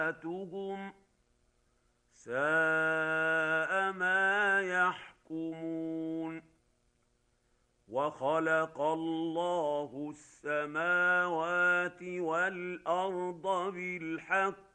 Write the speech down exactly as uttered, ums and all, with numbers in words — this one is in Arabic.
أمهاتهم ساء ما يحكمون. وخلق الله السماوات والأرض بالحق